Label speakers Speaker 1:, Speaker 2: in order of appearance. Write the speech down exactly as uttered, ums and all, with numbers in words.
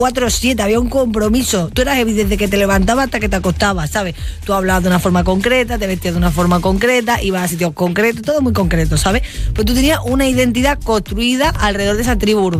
Speaker 1: cuatro siete, había un compromiso. Tú eras heavy desde que te levantabas hasta que te acostabas, ¿sabes? Tú hablabas de una forma concreta, te vestías de una forma concreta, ibas a sitios concretos, todo muy concreto, ¿sabes? Pues tú tenías una identidad construida alrededor de esa tribu urbana.